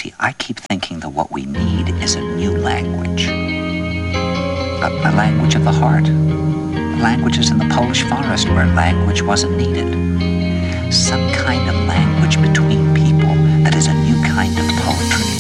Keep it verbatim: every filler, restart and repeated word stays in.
see, I keep thinking that what we need is a new language. A, a language of the heart. Languages in the Polish forest where language wasn't needed. Some kind of language between